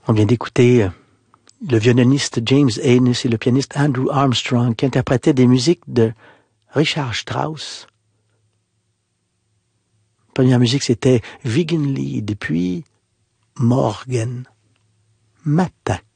On vient d'écouter le violoniste James Haynes et le pianiste Andrew Armstrong qui interprétaient des musiques de Richard Strauss. La première musique, c'était Wiegenlied, puis Morgen, matin.